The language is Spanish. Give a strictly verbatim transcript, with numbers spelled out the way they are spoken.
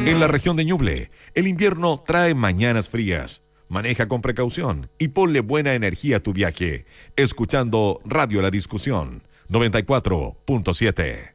En la región de Ñuble, el invierno trae mañanas frías. Maneja con precaución y ponle buena energía a tu viaje. Escuchando Radio La Discusión noventa y cuatro punto siete.